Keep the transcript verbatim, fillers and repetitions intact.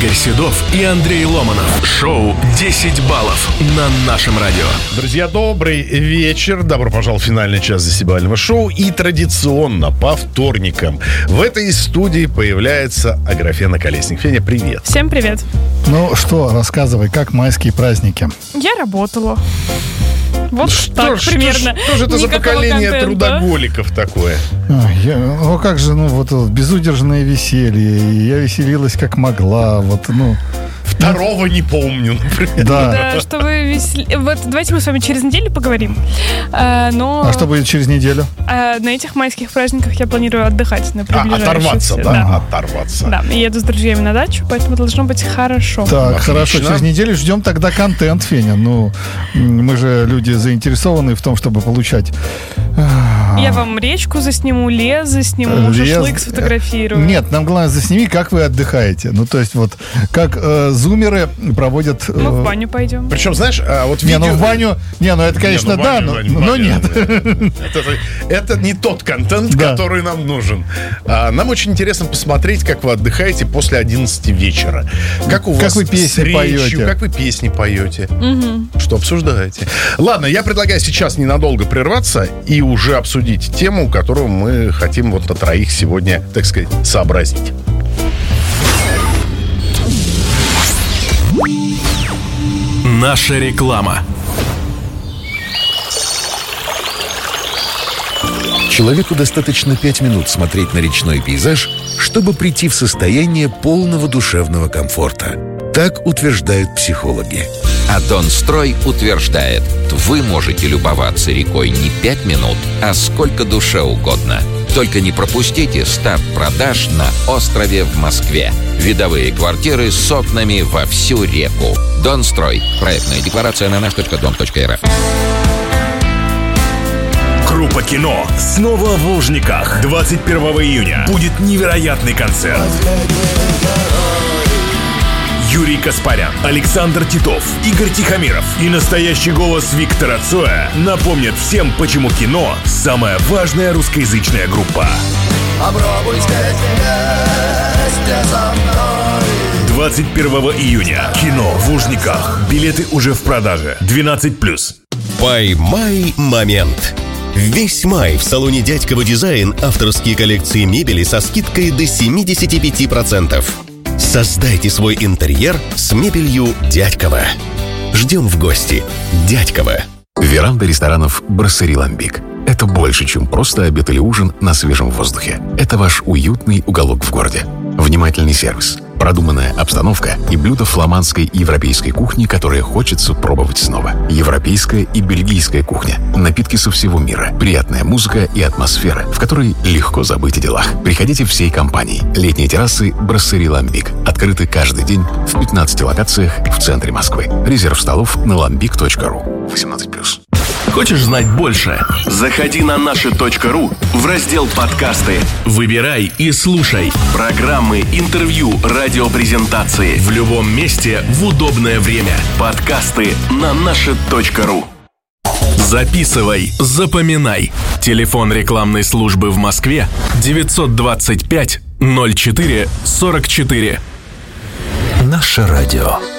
Игорь Седов и Андрей Ломанов. Шоу «десять баллов» на нашем радио. Друзья, добрый вечер. Добро пожаловать в финальный час десятибалльного шоу. И традиционно по вторникам в этой студии появляется Аграфена Колесник. Феня, привет. Всем привет. Ну что, рассказывай, как майские праздники? Я работала. Вот что так ж, примерно. Что, что же это за поколение контента. трудоголиков такое? А, я, ну как же, ну вот безудержное веселье. Я веселилась как могла. Вот, ну. Второго не помню, например. Да. Да, что вы весели... Вот давайте мы с вами через неделю поговорим. А, но... А что будет через неделю? А, на этих майских праздниках я планирую отдыхать на А, приближающихся. оторваться, да? Да. Оторваться. Да, и еду с друзьями на дачу, поэтому должно быть хорошо. Так, Отлично. хорошо. Через неделю ждем тогда контент, Феня. Ну, мы же люди заинтересованы в том, чтобы получать... Я вам речку засниму, лес засниму, Лес- шашлык сфотографирую. Нет, нам главное засними, как вы отдыхаете. Ну, то есть вот, как э, зумеры проводят... э, Мы в баню пойдем. Причем, знаешь, а вот Не, видео... ну в баню... Не, ну это, конечно, Не, ну, да, баню, но, баню, но баню, нет. Это, это не тот контент, Да. который нам нужен. А, нам очень интересно посмотреть, как вы отдыхаете после одиннадцати вечера. Как у Как вас вы песни с речью, поете. как вы песни поете. Что обсуждаете. Ладно, я предлагаю сейчас ненадолго прерваться и уже обсудить тему, которую мы хотим вот на троих сегодня, так сказать, сообразить. Наша реклама. Человеку достаточно пять минут смотреть на речной пейзаж, чтобы прийти в состояние полного душевного комфорта. Так утверждают психологи. А Донстрой утверждает, вы можете любоваться рекой не пять минут, а сколько душе угодно. Только не пропустите старт продаж на острове в Москве. Видовые квартиры с окнами во всю реку. Донстрой. Проектная декларация на наш точка дом точка эр эф. Группа «Кино» снова в Лужниках. двадцать первого июня будет невероятный концерт. Юрий Каспарян, Александр Титов, Игорь Тихомиров и настоящий голос Виктора Цоя напомнят всем, почему кино – самая важная русскоязычная группа. Попробуйте вместе со мной. двадцать первого июня. Кино в Лужниках. Билеты уже в продаже. двенадцать плюс. Поймай момент. Весь май в салоне «Дядьково Дизайн» авторские коллекции мебели со скидкой до семьдесят пять процентов. Создайте свой интерьер с мебелью «Дядьково». Ждем в гости. «Дядьково». Веранда ресторанов «Брасserie Lambic». Это больше, чем просто обед или ужин на свежем воздухе. Это ваш уютный уголок в городе. Внимательный сервис, продуманная обстановка и блюда фламандской и европейской кухни, которые хочется пробовать снова. Европейская и бельгийская кухня, напитки со всего мира, приятная музыка и атмосфера, в которой легко забыть о делах. Приходите всей компанией. Летние террасы «Брасserie Lambic» открыты каждый день в пятнадцати локациях в центре Москвы. Резерв столов на lambic точка ру. восемнадцать плюс. Хочешь знать больше? Заходи на наши точка ру в раздел «Подкасты». Выбирай и слушай программы, интервью, радиопрезентации в любом месте в удобное время. Подкасты на наши точка ру. Записывай, запоминай. Телефон рекламной службы в Москве девятьсот двадцать пять ноль четыре сорок четыре. Наше радио.